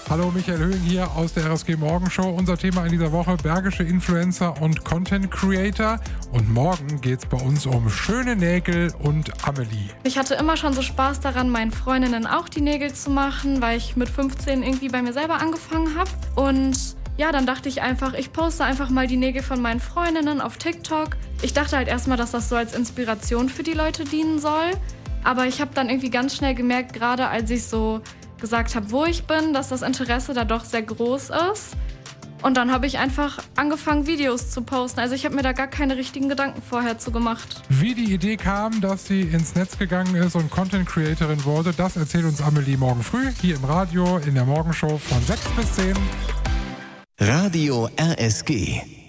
Hallo, Michael Höhing hier aus der RSG Morgenshow. Unser Thema in dieser Woche: bergische Influencer und Content Creator. Und morgen geht es bei uns um schöne Nägel und Amelie. Ich hatte immer schon so Spaß daran, meinen Freundinnen auch die Nägel zu machen, weil ich mit 15 irgendwie bei mir selber angefangen habe. Und ja, dann dachte ich einfach, ich poste einfach mal die Nägel von meinen Freundinnen auf TikTok. Ich dachte halt erstmal, dass das so als Inspiration für die Leute dienen soll. Aber ich habe dann irgendwie ganz schnell gemerkt, gerade als ich so gesagt habe, wo ich bin, dass das Interesse da doch sehr groß ist. Und dann habe ich einfach angefangen, Videos zu posten. Also ich habe mir da gar keine richtigen Gedanken vorher zu gemacht. Wie die Idee kam, dass sie ins Netz gegangen ist und Content-Creatorin wurde, das erzählt uns Amelie morgen früh hier im Radio in der Morgenshow von 6 bis 10. Radio RSG.